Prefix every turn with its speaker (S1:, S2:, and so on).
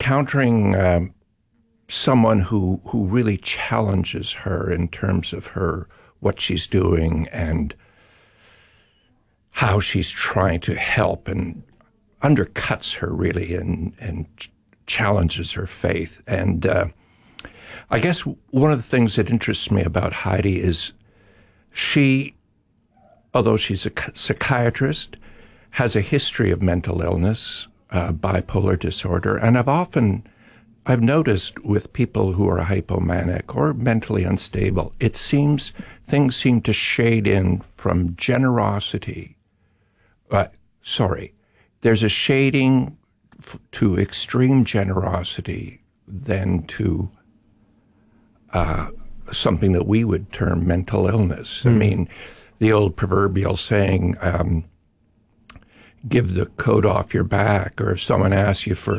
S1: encountering someone who really challenges her in terms of what she's doing and how she's trying to help and undercuts her really and challenges her faith. And I guess one of the things that interests me about Heidi is she, although she's a psychiatrist, has a history of mental illness, bipolar disorder, and I've noticed with people who are hypomanic or mentally unstable, things seem to shade in from generosity. There's a shading to extreme generosity than to something that we would term mental illness. I mean, the old proverbial saying, give the coat off your back, or if someone asks you for